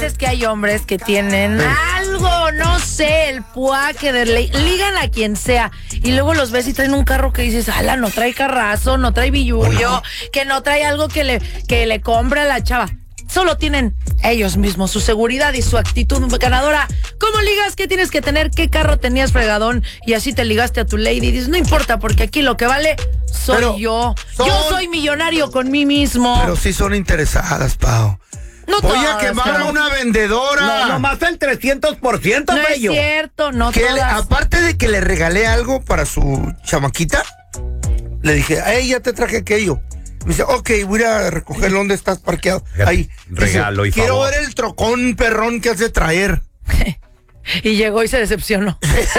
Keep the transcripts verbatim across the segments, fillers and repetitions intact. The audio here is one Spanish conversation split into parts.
es que hay hombres que tienen sí. algo, no sé, el puá que de le, ligan a quien sea. Y luego los ves y traen un carro que dices, ala, no trae carrazo, no trae billullo, no. que no trae algo que le, que le compre a la chava. Solo tienen ellos mismos su seguridad y su actitud ganadora. ¿Cómo ligas? ¿Qué tienes que tener? ¿Qué carro tenías fregadón? Y así te ligaste a tu lady. Y dices, no importa, porque aquí lo que vale soy pero yo. Son... Yo soy millonario con mí mismo. Pero sí son interesadas, Pao. No Voy todas, a quemar no. a una vendedora. No, nomás el trescientos por ciento, no bello. es cierto, no que todas. le, aparte de que le regalé algo para su chamaquita, le dije, hey, ya te traje aquello. Me dice, ok, voy a recogerlo donde estás parqueado. Ahí. Regalo dice, y quiero favor. ver el trocón perrón que has de traer. Y llegó y se decepcionó.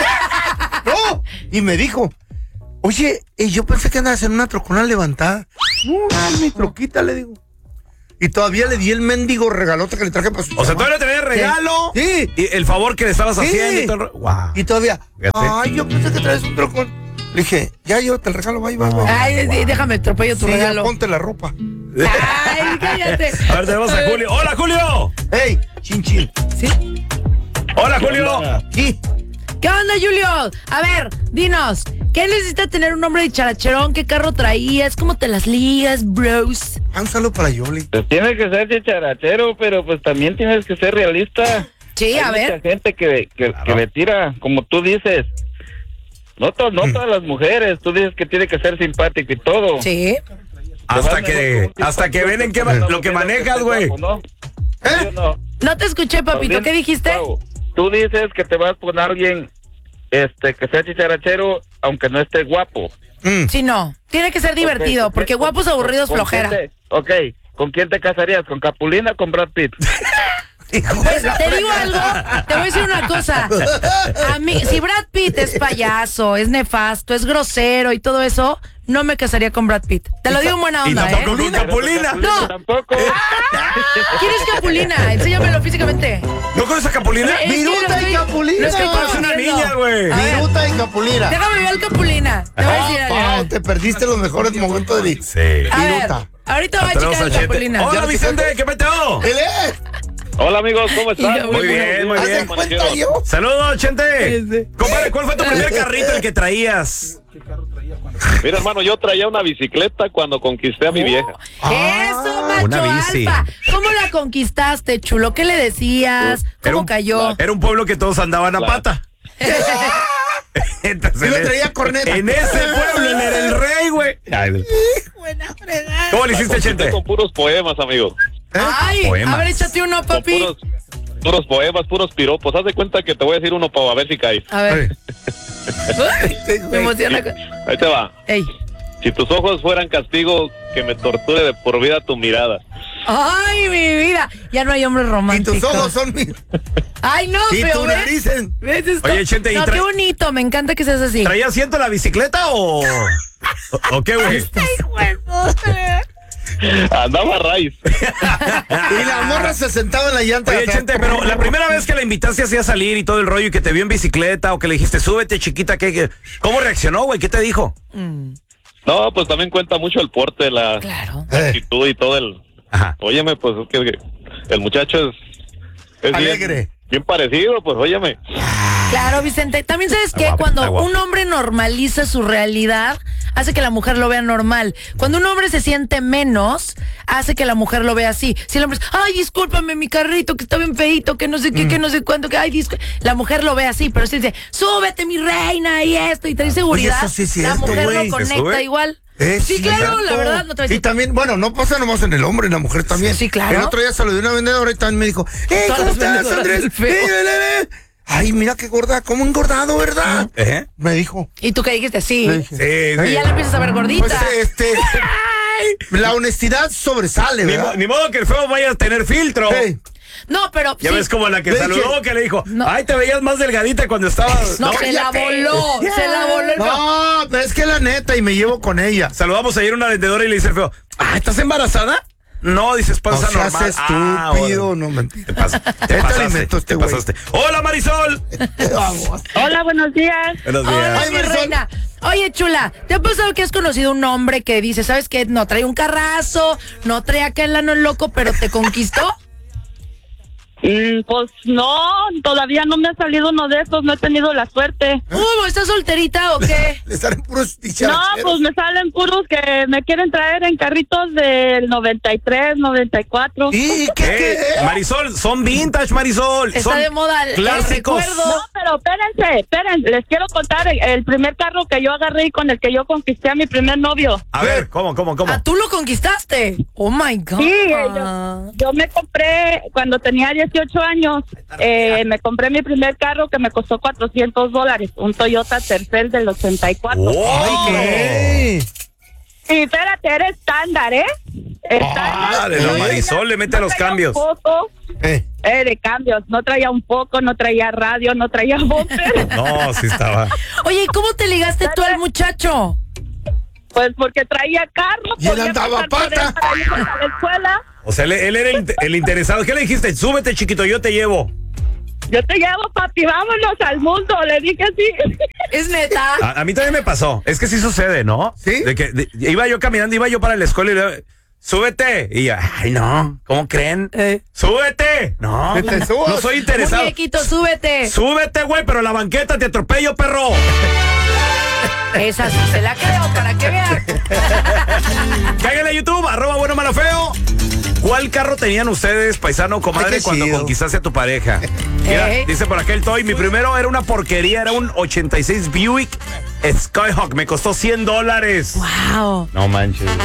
No, y me dijo, oye, eh, yo pensé que andabas en una trocona levantada. No, mi troquita, le digo. Y todavía le di el mendigo regalote que le traje para su O sea, todavía le traía regalo. Sí. Y el favor que le estabas Sí. haciendo y todo. Wow. Y todavía, Fíjate. ay, yo pensé que traes un trocón. Le dije, ya llévate el regalo, va, va, va. Ay, sí, déjame atropello tu sí, regalo. ponte la ropa. Ay, cállate. A ver, tenemos a Julio. ¡Hola, Julio! Hey, chin chin. ¿Sí? ¡Hola, Julio! Sí. ¿Qué onda, Julio? A ver, dinos, ¿qué necesita tener un hombre dicharachero? ¿Qué carro traías? ¿Cómo te las ligas, bros? Un saludo para Yoli. Pues tienes que ser chicharachero, pero pues también tienes que ser realista. Sí, a Hay ver. mucha gente que, que, Claro. que le tira, como tú dices. No, to, no Mm. todas las mujeres, tú dices que tiene que ser simpático y todo. Sí. Hasta que, hasta que ven en qué ma- lo que manejas, güey. ¿No? ¿Eh? No. No te escuché, papito. ¿Qué dijiste? Pau, tú dices que te vas con alguien este que sea chicharachero, aunque no esté guapo. Mm. Sí, no. Tiene que ser divertido, Ok, porque ¿con- guapos aburridos con flojera. quién te- ok, ¿con quién te casarías? ¿Con Capulina o con Brad Pitt? Pues te digo algo, te voy a decir una cosa. A mí, si Brad Pitt es payaso, es nefasto, es grosero y todo eso, no me casaría con Brad Pitt. Te lo digo en buena Y onda, ¿eh? tampoco con Capulina. No. Tampoco. ¿Quién es Capulina? Enséñamelo físicamente. ¿No conoces a Capulina? Es que Viruta lo y estoy- Capulina. lo estoy Parece una confundiendo. niña, güey. A ver, Viruta y Capulina. déjame ver al Capulina. Te voy a decir algo. Pao, te perdiste los mejores momentos de Sí. A ver, Viruta. ahorita va a Tenemos checar a el Chente. Capulina. Hola, Vicente, ¿qué peteo? Él es. Hola amigos, ¿cómo están? Muy bien, muy ¿Haz bien. de cuenta yo? Saludos, Chente. Compadre, ¿cuál fue tu primer carrito el que traías? Mira hermano, yo traía una bicicleta cuando conquisté a mi vieja. Eso, macho una bici. alfa. ¿Cómo la conquistaste, chulo? ¿Qué le decías? Era ¿Cómo un- cayó? Era un pueblo que todos andaban a Claro. pata. Entonces, Y le traía corneta. En ese pueblo él era el rey, güey. Ay, ¿Cómo le hiciste, Conquisté Chente? con puros poemas, amigo. Ay, Poemas. a ver, échate uno, Con papi. puros, puros poemas, puros piropos. Haz de cuenta que te voy a decir uno para ver si caes. A ver. Uy, me emociona. Ahí te va. Ey. Si tus ojos fueran castigo, que me torture de por vida tu mirada. Ay, mi vida. Ya no hay hombres Y románticos. tus ojos son mis. Ay, no, Y pero tu ¿ves? nariz en- ¿Ves esto? Oye, Chente, ¿y no, tra- qué bonito. Me encanta que seas así. ¿Traía asiento la bicicleta o...? ¿O, o qué, güey? Andaba a raíz. Y la morra se sentaba en la llanta. de Oye, atrás. Chente, pero la primera vez que la invitaste así a salir y todo el rollo y que te vio en bicicleta o que le dijiste, súbete, chiquita, ¿qué, qué? ¿Cómo reaccionó, güey? ¿Qué te dijo? Mm, No, pues también cuenta mucho el porte, la claro. Eh, actitud y todo el... Ajá. Óyeme, pues es que el muchacho es... es Alegre. Bien, bien parecido, pues óyeme. Claro, Vicente. También sabes Está que guapo, cuando está guapo. un hombre normaliza su realidad, hace que la mujer lo vea normal. Cuando un hombre se siente menos, hace que la mujer lo vea así. Si el hombre es, ay, discúlpame, mi carrito, que está bien feíto, que no sé qué, que no sé cuánto, que ay, discú-". La mujer lo ve así, pero si dice, súbete, mi reina, y esto, y trae seguridad, eso sí es la cierto, mujer güey. lo ¿Se conecta sube? igual. Es Sí, claro, cierto. la verdad, no te voy a decir. Y también, bueno, no pasa nomás en el hombre, en la mujer también. Sí, claro. El otro día saludé a una vendedora y también me dijo, ¡eh, Todas ¿cómo las estás, vendedoras Andrés? del feo. Eh, eh, eh, eh. Ay, mira qué gorda, cómo engordado, ¿verdad? ¿Eh? Me dijo. Y tú que dijiste, sí. Le dije, Sí, Y sí. ya la empiezas a ver gordita. Pues este, la honestidad sobresale, Ni, ¿verdad? mo- ni modo que el feo vaya a tener filtro. Hey, No, pero Ya sí. ves como la que Le saludó, dije- que le dijo, No. ay, te veías más delgadita cuando estabas... No, se la voló, se la voló el feo. no, pero es que la neta, y me llevo con ella. Saludamos ayer a una vendedora y le dice el feo, ah, ¿estás embarazada? No, dices, No panza seas normal. Ah, estúpido, órale. no mentira. Te, pas- te Este pasaste, alimento este te güey. pasaste. Hola, Marisol. Vamos. Hola, buenos días. Buenos Hola, días. Ay, mi Marisol. reina. Oye, chula, ¿te ha pasado que has conocido un hombre que dice, ¿sabes qué? No trae un carrazo, no trae acá el ano loco, pero te conquistó? Mm, pues no, todavía no me ha salido uno de esos, no he tenido la suerte. ¿Cómo? ¿Estás solterita o qué? Le salen puros No, dicharacheros. pues me salen puros que me quieren traer en carritos del noventa y tres, noventa y cuatro. ¿Y qué, Eh, qué? Marisol, son vintage, Marisol. Está son de moda el clásicos. recuerdo. No, pero espérense, espérense, les quiero contar el, el primer carro que yo agarré y con el que yo conquisté a mi primer novio. A ver, ¿cómo, cómo, cómo? Ah, tú lo conquistaste. Oh my God. Sí, eh, yo, yo me compré, cuando tenía dieciocho años, eh, me compré mi primer carro que me costó cuatrocientos dólares, un Toyota Tercel del ochenta y cuatro. ¡Oh! ¿Qué? Y espérate, era estándar, ¿eh? Estándar. Ah, de la Marisol le mete No los traía cambios. un poco, Eh. eh, de cambios, no traía un poco, no traía radio, no traía bumper. No, sí estaba. Oye, ¿y cómo te ligaste tú al muchacho? Pues porque traía carro, Y él podía andaba pasar por pata. él para irnos a la escuela. O sea, él, él era el, el interesado. ¿Qué le dijiste? Súbete, chiquito, yo te llevo. Yo te llevo, papi, vámonos al mundo, le dije así. ¿Es neta? A, a mí también me pasó. Es que sí sucede, ¿no? ¿Sí? De que de- iba yo caminando, iba yo para la escuela y le súbete. Y yo, ay, no, ¿cómo creen? Eh. ¡Súbete! No, Que te subas. no soy interesado. Muñequito, súbete. Súbete, güey, pero la banqueta te atropello, perro. Esa sí se la creo, para que vean. Cáiganle a YouTube, arroba bueno malo feo. ¿Cuál carro tenían ustedes, paisano o comadre, Ay, qué cuando chido. conquistaste a tu pareja? Mira, Eh. dice por acá el Toy, mi primero era una porquería, era un ochenta y seis Buick Skyhawk, me costó cien dólares. Wow. No manches.